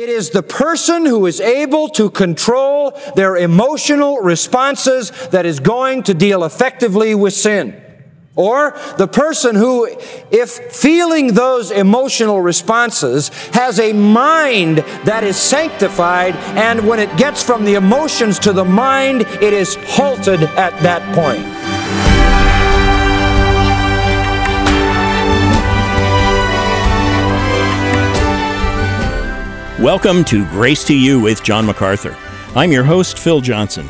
It is the person who is able to control their emotional responses that is going to deal effectively with sin. Or the person who, if feeling those emotional responses, has a mind that is sanctified, and when it gets from the emotions to the mind, it is halted at that point. Welcome to Grace to You with John MacArthur. I'm your host, Phil Johnson.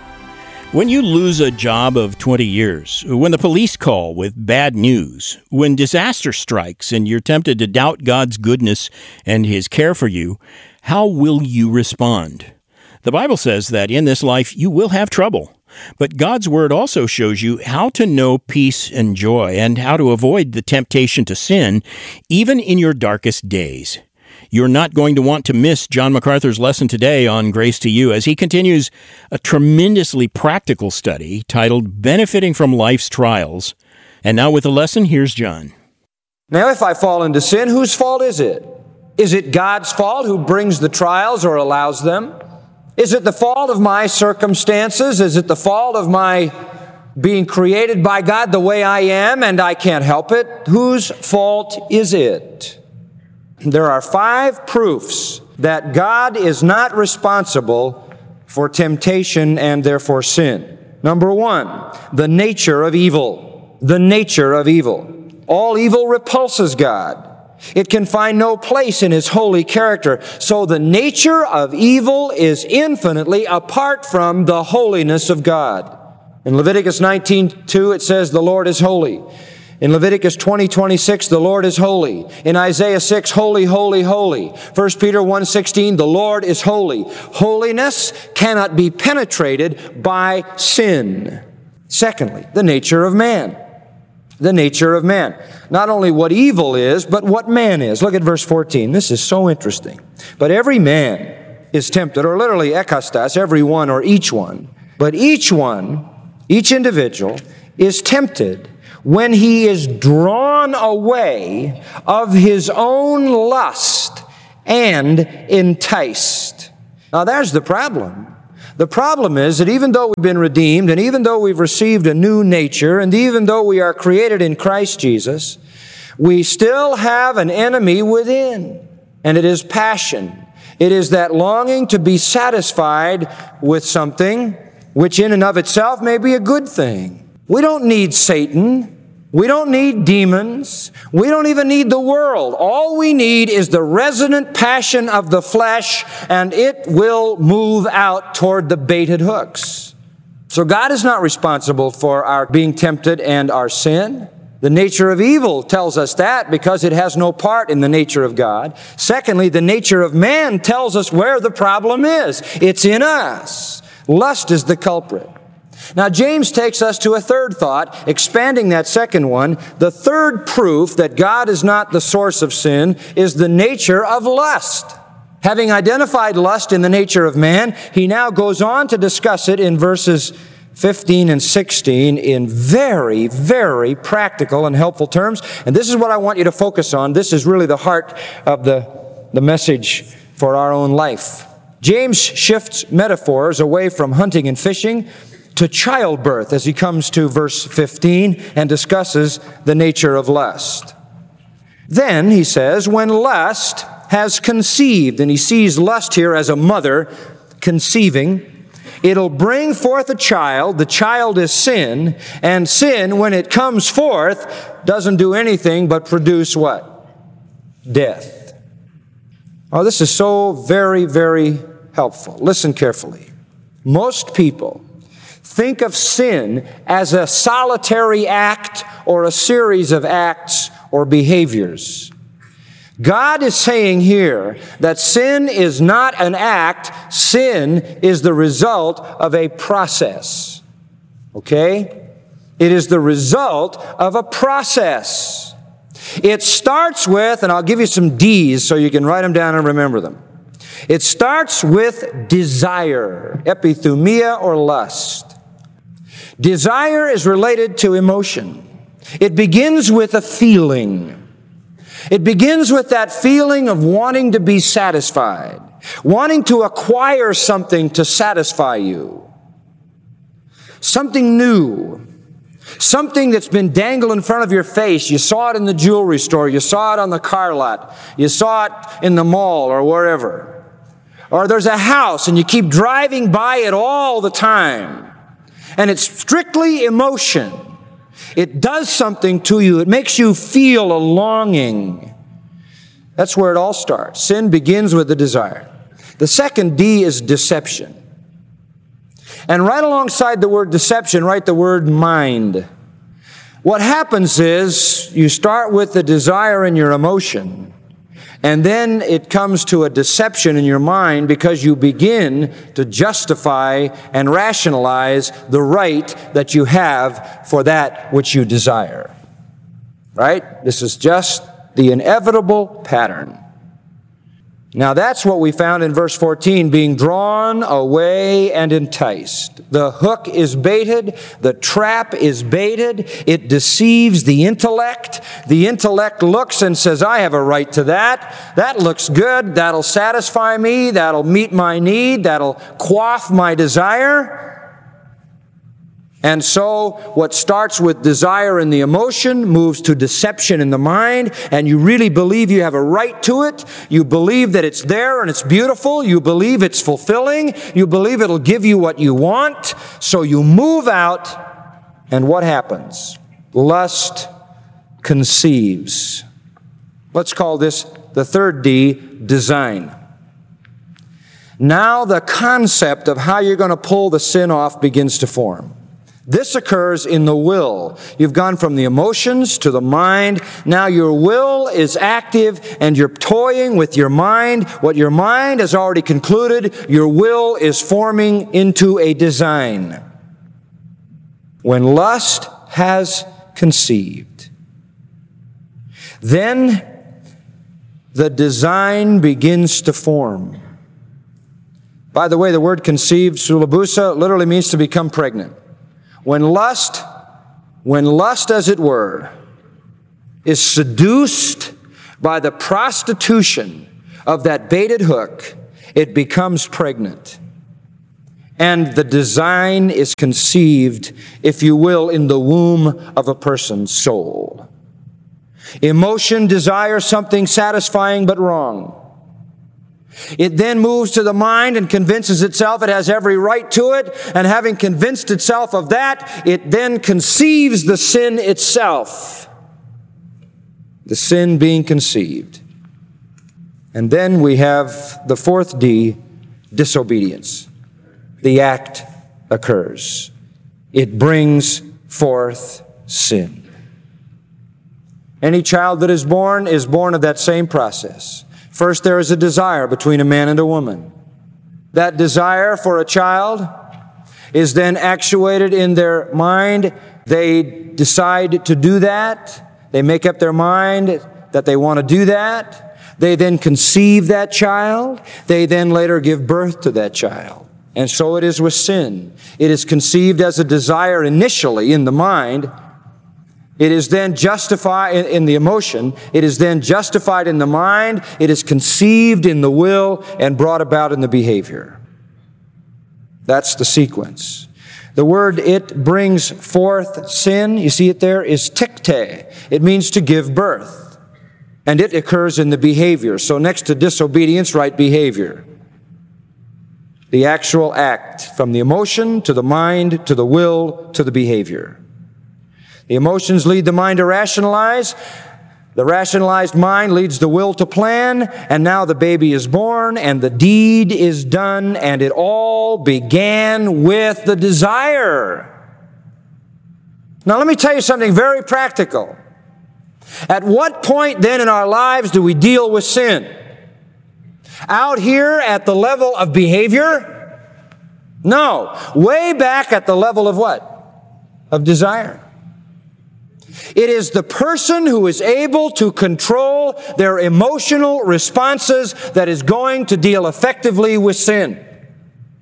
When you lose a job of 20 years, when the police call with bad news, when disaster strikes and you're tempted to doubt God's goodness and His care for you, how will you respond? The Bible says that in this life you will have trouble, but God's Word also shows you how to know peace and joy and how to avoid the temptation to sin, even in your darkest days. You're not going to want to miss John MacArthur's lesson today on Grace to You as he continues a tremendously practical study titled Benefiting from Life's Trials. And now with the lesson, here's John. Now, if I fall into sin, whose fault is it? Is it God's fault who brings the trials or allows them? Is it the fault of my circumstances? Is it the fault of my being created by God the way I am and I can't help it? Whose fault is it? There are 5 proofs that God is not responsible for temptation and therefore sin. Number 1, the nature of evil. The nature of evil. All evil repulses God. It can find no place in His holy character. So the nature of evil is infinitely apart from the holiness of God. In Leviticus 19:2 it says, "The Lord is holy." In Leviticus 20:26, the Lord is holy. In Isaiah 6, holy, holy, holy. 1 Peter 1:16, the Lord is holy. Holiness cannot be penetrated by sin. Secondly, the nature of man. The nature of man. Not only what evil is, but what man is. Look at verse 14. This is so interesting. But every man is tempted, or literally ekastas, every one or each one. But each one, each individual, is tempted when he is drawn away of his own lust and enticed. Now there's the problem. The problem is that even though we've been redeemed, and even though we've received a new nature, and even though we are created in Christ Jesus, we still have an enemy within, and it is passion. It is that longing to be satisfied with something which in and of itself may be a good thing. We don't need Satan. We don't need demons. We don't even need the world. All we need is the resonant passion of the flesh, and it will move out toward the baited hooks. So God is not responsible for our being tempted and our sin. The nature of evil tells us that because it has no part in the nature of God. Secondly, the nature of man tells us where the problem is. It's in us. Lust is the culprit. Now, James takes us to a third thought, expanding that second one. The third proof that God is not the source of sin is the nature of lust. Having identified lust in the nature of man, he now goes on to discuss it in verses 15 and 16 in very, very practical and helpful terms. And this is what I want you to focus on. This is really the heart of the message for our own life. James shifts metaphors away from hunting and fishing to childbirth as he comes to verse 15 and discusses the nature of lust. Then, he says, when lust has conceived, and he sees lust here as a mother conceiving, it'll bring forth a child. The child is sin, and sin, when it comes forth, doesn't do anything but produce what? Death. Oh, this is so very, very helpful. Listen carefully. Most people think of sin as a solitary act or a series of acts or behaviors. God is saying here that sin is not an act, sin is the result of a process. Okay? It is the result of a process. It starts with, and I'll give you some D's so you can write them down and remember them. It starts with desire, epithumia or lust. Desire is related to emotion. It begins with a feeling. It begins with that feeling of wanting to be satisfied, wanting to acquire something to satisfy you. Something new, something that's been dangled in front of your face. You saw it in the jewelry store, you saw it on the car lot, you saw it in the mall or wherever. Or there's a house and you keep driving by it all the time. And it's strictly emotion. It does something to you. It makes you feel a longing. That's where it all starts. Sin begins with the desire. The second D is deception. And right alongside the word deception, write the word mind. What happens is you start with the desire in your emotion, and then it comes to a deception in your mind because you begin to justify and rationalize the right that you have for that which you desire. Right? This is just the inevitable pattern. Now that's what we found in verse 14, being drawn away and enticed. The hook is baited, the trap is baited, it deceives the intellect. The intellect looks and says, I have a right to that. That looks good, that'll satisfy me, that'll meet my need, that'll quaff my desire. And so what starts with desire in the emotion moves to deception in the mind, and you really believe you have a right to it. You believe that it's there and it's beautiful. You believe it's fulfilling. You believe it'll give you what you want. So you move out, and what happens? Lust conceives. Let's call this the third D, design. Now the concept of how you're going to pull the sin off begins to form. This occurs in the will. You've gone from the emotions to the mind. Now your will is active and you're toying with your mind. What your mind has already concluded, your will is forming into a design. When lust has conceived, then the design begins to form. By the way, the word conceived, sulabusa, literally means to become pregnant. When lust, as it were, is seduced by the prostitution of that baited hook, it becomes pregnant. And the design is conceived, if you will, in the womb of a person's soul. Emotion desires something satisfying but wrong. It then moves to the mind and convinces itself it has every right to it, and having convinced itself of that, it then conceives the sin itself. The sin being conceived. And then we have the fourth D, disobedience. The act occurs. It brings forth sin. Any child that is born of that same process. First, there is a desire between a man and a woman. That desire for a child is then actuated in their mind. They decide to do that. They make up their mind that they want to do that. They then conceive that child. They then later give birth to that child. And so it is with sin. It is conceived as a desire initially in the mind. It is then justified in the emotion. It is then justified in the mind. It is conceived in the will and brought about in the behavior. That's the sequence. The word it brings forth sin, you see it there, is tikte. It means to give birth. And it occurs in the behavior. So next to disobedience, write behavior. The actual act from the emotion to the mind to the will to the behavior. The emotions lead the mind to rationalize. The rationalized mind leads the will to plan. And now the baby is born and the deed is done. And it all began with the desire. Now let me tell you something very practical. At what point then in our lives do we deal with sin? Out here at the level of behavior? No. Way back at the level of what? Of desire. It is the person who is able to control their emotional responses that is going to deal effectively with sin.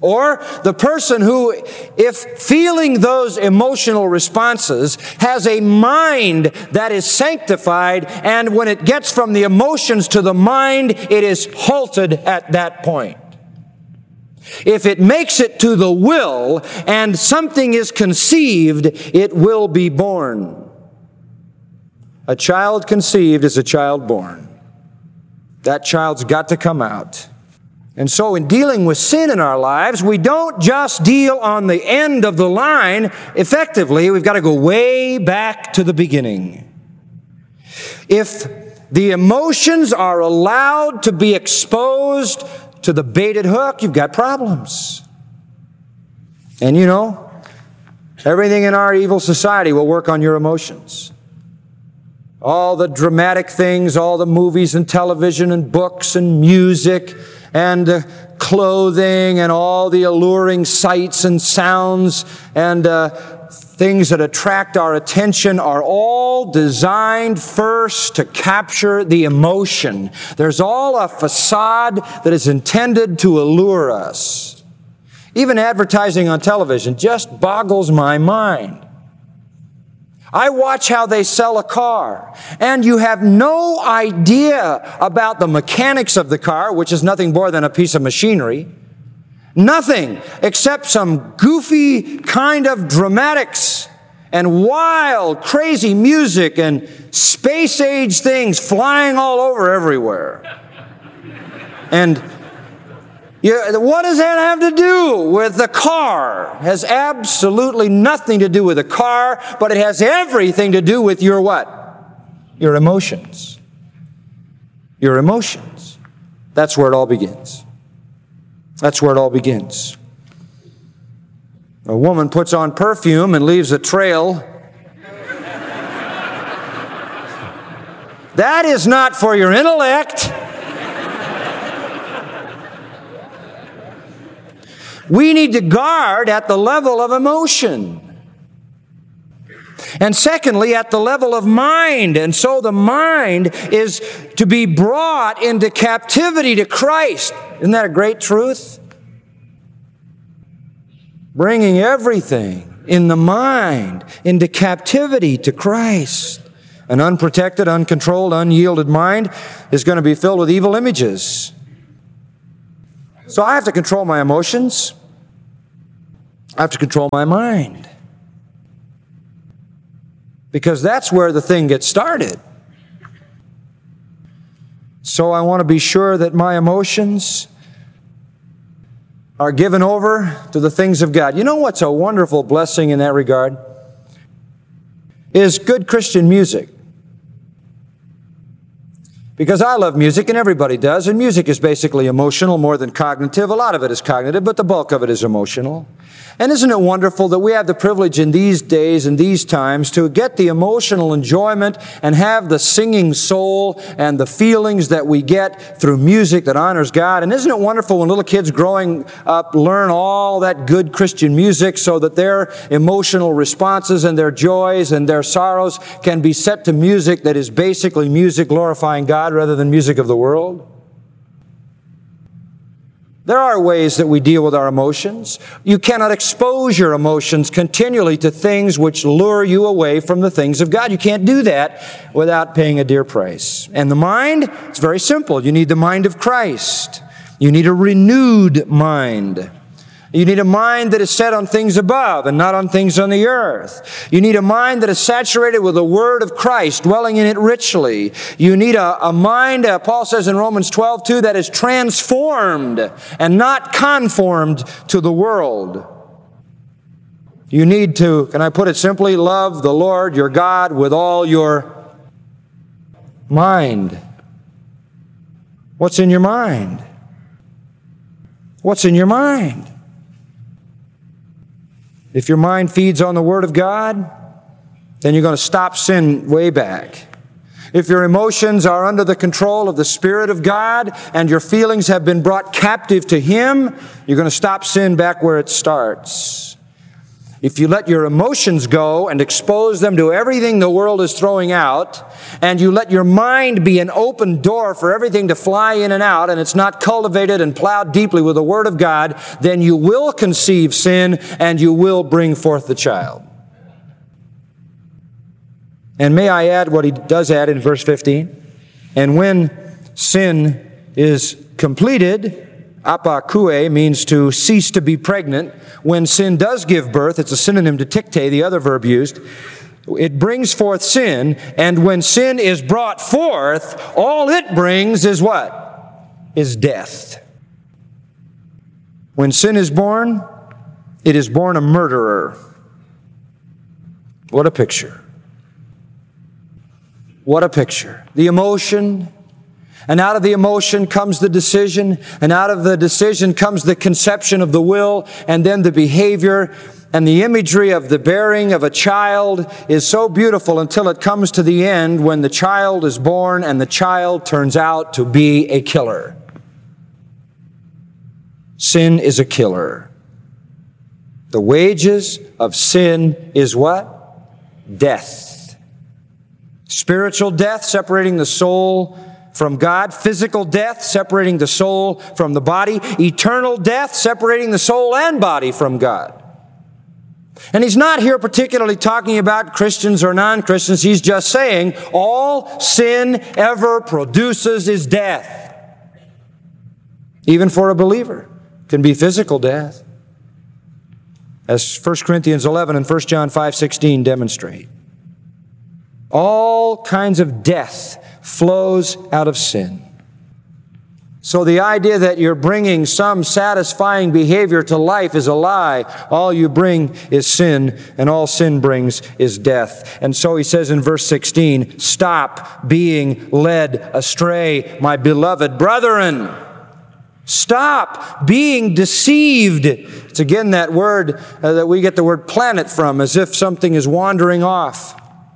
Or the person who, if feeling those emotional responses, has a mind that is sanctified, and when it gets from the emotions to the mind, it is halted at that point. If it makes it to the will and something is conceived, it will be born. A child conceived is a child born. That child's got to come out. And so in dealing with sin in our lives, we don't just deal on the end of the line effectively. We've got to go way back to the beginning. If the emotions are allowed to be exposed to the baited hook, you've got problems. And you know, everything in our evil society will work on your emotions. All the dramatic things, all the movies and television and books and music and clothing and all the alluring sights and sounds and things that attract our attention are all designed first to capture the emotion. There's all a facade that is intended to allure us. Even advertising on television just boggles my mind. I watch how they sell a car, and you have no idea about the mechanics of the car, which is nothing more than a piece of machinery. Nothing except some goofy kind of dramatics and wild, crazy music and space-age things flying all over everywhere. And what does that have to do with the car? It has absolutely nothing to do with the car, but it has everything to do with your what? Your emotions. Your emotions. That's where it all begins. That's where it all begins. A woman puts on perfume and leaves a trail. That is not for your intellect. We need to guard at the level of emotion. And secondly, at the level of mind. And so the mind is to be brought into captivity to Christ. Isn't that a great truth? Bringing everything in the mind into captivity to Christ. An unprotected, uncontrolled, unyielded mind is going to be filled with evil images. So I have to control my emotions. I have to control my mind. Because that's where the thing gets started. So I want to be sure that my emotions are given over to the things of God. You know what's a wonderful blessing in that regard? Is good Christian music. Because I love music, and everybody does, and music is basically emotional more than cognitive. A lot of it is cognitive, but the bulk of it is emotional. And isn't it wonderful that we have the privilege in these days and these times to get the emotional enjoyment and have the singing soul and the feelings that we get through music that honors God? And isn't it wonderful when little kids growing up learn all that good Christian music so that their emotional responses and their joys and their sorrows can be set to music that is basically music glorifying God rather than music of the world? There are ways that we deal with our emotions. You cannot expose your emotions continually to things which lure you away from the things of God. You can't do that without paying a dear price. And the mind, it's very simple. You need the mind of Christ. You need a renewed mind. You need a mind that is set on things above and not on things on the earth. You need a mind that is saturated with the Word of Christ, dwelling in it richly. You need a mind, Paul says in Romans 12:2, that is transformed and not conformed to the world. You need to, can I put it simply, love the Lord your God with all your mind. What's in your mind? What's in your mind? If your mind feeds on the Word of God, then you're going to stop sin way back. If your emotions are under the control of the Spirit of God and your feelings have been brought captive to Him, you're going to stop sin back where it starts. if you let your emotions go and expose them to everything the world is throwing out, and you let your mind be an open door for everything to fly in and out, and it's not cultivated and plowed deeply with the Word of God, then you will conceive sin and you will bring forth the child. And may I add what he does add in verse 15? And when sin is completed, apakue means to cease to be pregnant. When sin does give birth, it's a synonym to tikte, the other verb used. It brings forth sin, and when sin is brought forth, all it brings is what? Is death. When sin is born, it is born a murderer. What a picture. What a picture. The emotion, and out of the emotion comes the decision, and out of the decision comes the conception of the will, and then the behavior, and the imagery of the bearing of a child is so beautiful until it comes to the end when the child is born and the child turns out to be a killer. Sin is a killer. The wages of sin is what? Death. Spiritual death, separating the soul from God. Physical death, separating the soul from the body. Eternal death, separating the soul and body from God. And he's not here particularly talking about Christians or non-Christians. He's just saying all sin ever produces is death. Even for a believer, it can be physical death. As 1 Corinthians 11 and 1 John 5:16 demonstrate. All kinds of death flows out of sin. So the idea that you're bringing some satisfying behavior to life is a lie. All you bring is sin, and all sin brings is death. And so he says in verse 16, stop being led astray, my beloved brethren. Stop being deceived. It's again that word that we get the word planet from, as if something is wandering off.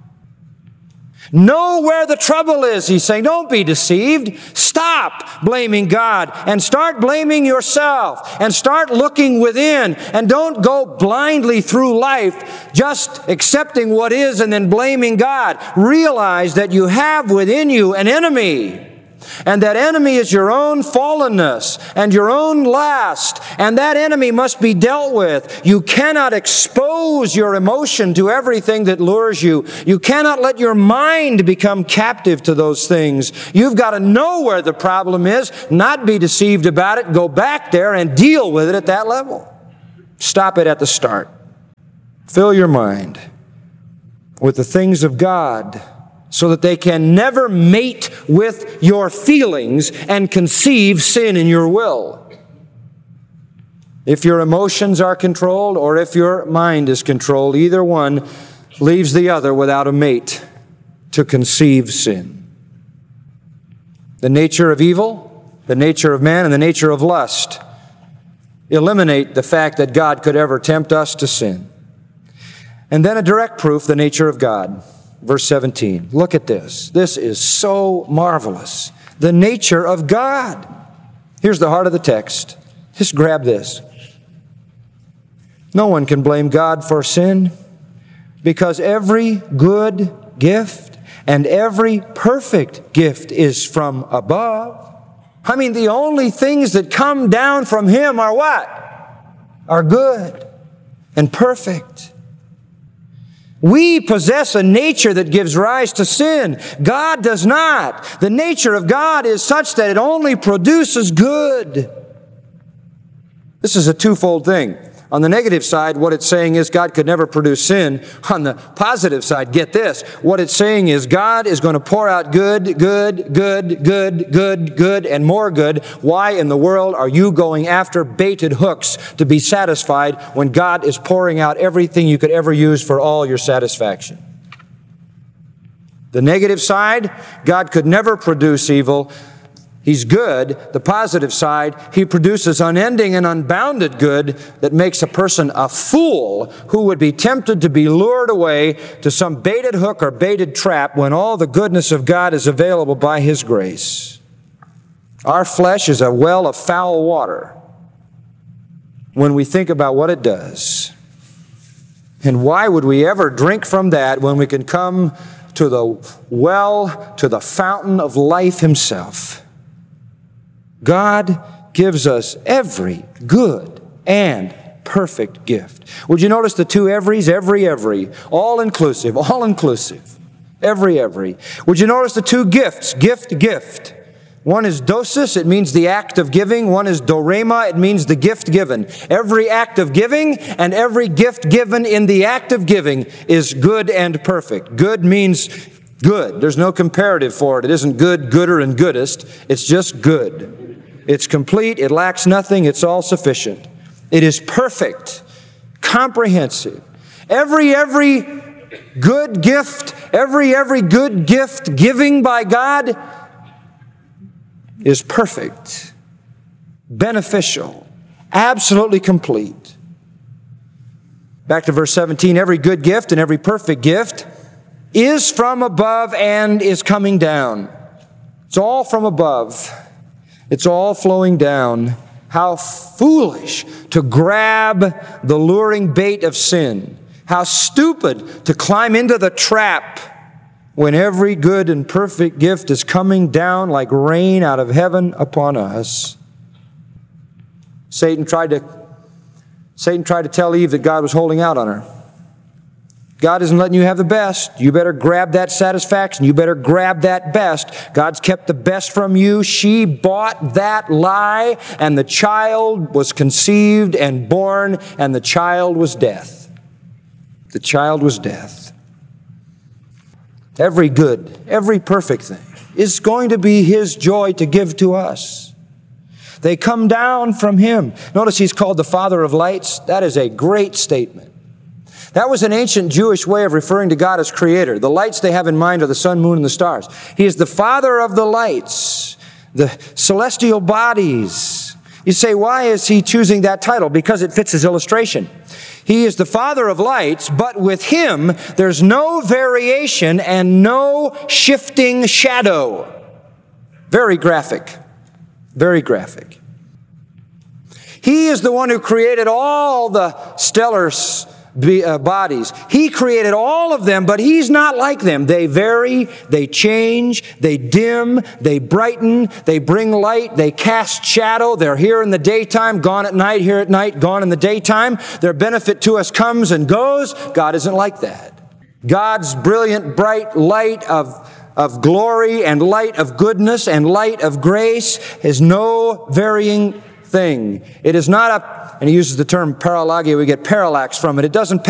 Know where the trouble is, he's saying. Don't be deceived. Stop blaming God and start blaming yourself and start looking within, and don't go blindly through life just accepting what is and then blaming God. Realize that you have within you an enemy. And that enemy is your own fallenness and your own lust. And that enemy must be dealt with. You cannot expose your emotion to everything that lures you. You cannot let your mind become captive to those things. You've got to know where the problem is, not be deceived about it, go back there and deal with it at that level. Stop it at the start. Fill your mind with the things of God, so that they can never mate with your feelings and conceive sin in your will. If your emotions are controlled or if your mind is controlled, either one leaves the other without a mate to conceive sin. The nature of evil, the nature of man, and the nature of lust eliminate the fact that God could ever tempt us to sin. And then a direct proof, the nature of God. Verse 17. Look at this. This is so marvelous. The nature of God. Here's the heart of the text. Just grab this. No one can blame God for sin, because every good gift and every perfect gift is from above. I mean, the only things that come down from Him are what? Are good and perfect. We possess a nature that gives rise to sin. God does not. The nature of God is such that it only produces good. This is a twofold thing. On the negative side, what it's saying is God could never produce sin. On the positive side, get this. What it's saying is God is going to pour out good, and more good. Why in the world are you going after baited hooks to be satisfied when God is pouring out everything you could ever use for all your satisfaction? The negative side, God could never produce evil. He's good. The positive side, He produces unending and unbounded good that makes a person a fool who would be tempted to be lured away to some baited hook or baited trap when all the goodness of God is available by His grace. Our flesh is a well of foul water when we think about what it does. And why would we ever drink from that when we can come to the well, to the fountain of life himself? God gives us every good and perfect gift. Would you notice the two everys? Every. All inclusive. Every. Would you notice the two gifts? Gift. One is dosis, it means the act of giving. One is dorema, it means the gift given. Every act of giving and every gift given in the act of giving is good and perfect. Good means good. There's no comparative for it. It isn't good, gooder, and goodest. It's just good. It's complete. It lacks nothing. It's all sufficient. It is perfect, comprehensive. Every good gift, every good gift giving by God is perfect, beneficial, absolutely complete. Back to verse 17, every good gift and every perfect gift is from above and is coming down. It's all from above. It's all flowing down. How foolish to grab the luring bait of sin. How stupid to climb into the trap when every good and perfect gift is coming down like rain out of heaven upon us. Satan tried to tell Eve that God was holding out on her. God isn't letting you have the best. You better grab that satisfaction. You better grab that best. God's kept the best from you. She bought that lie, and the child was conceived and born, and the child was death. The child was death. Every good, every perfect thing is going to be His joy to give to us. They come down from Him. Notice He's called the Father of lights. That is a great statement. That was an ancient Jewish way of referring to God as Creator. The lights they have in mind are the sun, moon, and the stars. He is the Father of the lights, the celestial bodies. You say, why is He choosing that title? Because it fits His illustration. He is the Father of lights, but with Him, there's no variation and no shifting shadow. Very graphic. Very graphic. He is the one who created all the stellar bodies. He created all of them, but He's not like them. They vary, they change, they dim, they brighten, they bring light, they cast shadow. They're here in the daytime, gone at night, here at night, gone in the daytime. Their benefit to us comes and goes. God isn't like that. God's brilliant, bright light of glory and light of goodness and light of grace is no varying thing. It is not and he uses the term paralagia, we get parallax from it. It doesn't